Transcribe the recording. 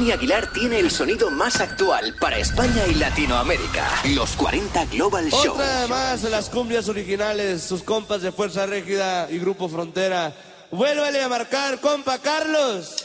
Tony Aguilar tiene el sonido más actual para España y Latinoamérica. Los 40 Global Show. Otra más de las cumbias originales, sus compas de Fuerza Régida y Grupo Frontera. Vuélvele a marcar, compa Carlos.